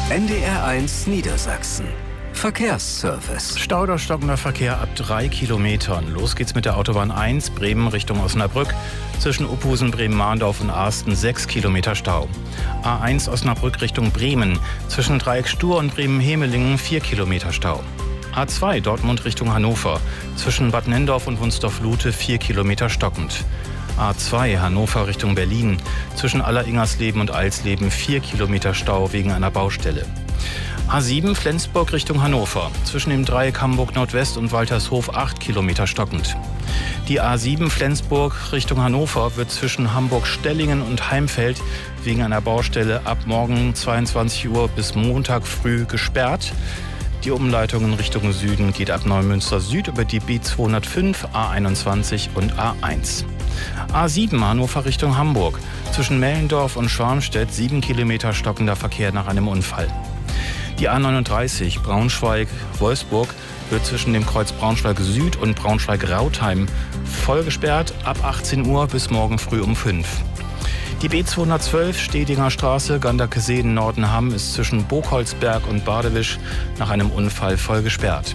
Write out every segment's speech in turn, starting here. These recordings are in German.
NDR1 Niedersachsen. Verkehrsservice. Stau oder stockender Verkehr ab 3 Kilometern. Los geht's mit der Autobahn 1, Bremen Richtung Osnabrück. Zwischen Uphusen, Bremen-Mahndorf und Arsten 6 Kilometer Stau. A1 Osnabrück Richtung Bremen. Zwischen Dreieck Stur und Bremen-Hemelingen 4 Kilometer Stau. A2 Dortmund Richtung Hannover. Zwischen Bad Nenndorf und Wunstorf-Lute 4 Kilometer stockend. A2 Hannover Richtung Berlin. Zwischen Alleringersleben und Alsleben 4 Kilometer Stau wegen einer Baustelle. A7 Flensburg Richtung Hannover. Zwischen dem Dreieck Hamburg Nordwest und Waltershof 8 Kilometer stockend. Die A7 Flensburg Richtung Hannover wird zwischen Hamburg-Stellingen und Heimfeld wegen einer Baustelle ab morgen 22 Uhr bis Montag früh gesperrt. Die Umleitung in Richtung Süden geht ab Neumünster Süd über die B205, A21 und A1. A7 Hannover Richtung Hamburg. Zwischen Mellendorf und Schwarmstedt 7 Kilometer stockender Verkehr nach einem Unfall. Die A39 Braunschweig-Wolfsburg wird zwischen dem Kreuz Braunschweig Süd und Braunschweig-Rautheim voll gesperrt ab 18 Uhr bis morgen früh um 5. Die B212 Stedinger Straße, Gandakeseen-Nordenham ist zwischen Burgholzberg und Badewisch nach einem Unfall voll gesperrt.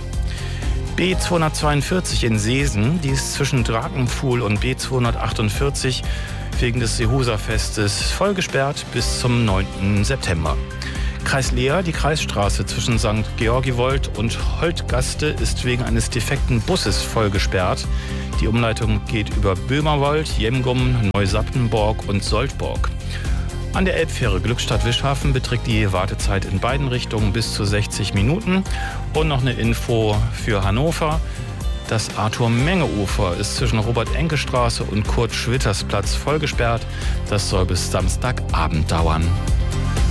B242 in Seesen, die ist zwischen Drakenpfuhl und B248 wegen des Seehuser-Festes voll gesperrt bis zum 9. September. Kreis Leer, die Kreisstraße zwischen St. Georgiwold und Holtgaste ist wegen eines defekten Busses voll gesperrt. Die Umleitung geht über Böhmerwald, Jemgum, Neusappenborg und Soldborg. An der Elbfähre Glückstadt-Wischhafen beträgt die Wartezeit in beiden Richtungen bis zu 60 Minuten. Und noch eine Info für Hannover. Das Arthur-Menge-Ufer ist zwischen Robert-Enke-Straße und Kurt-Schwitters-Platz voll gesperrt. Das soll bis Samstagabend dauern.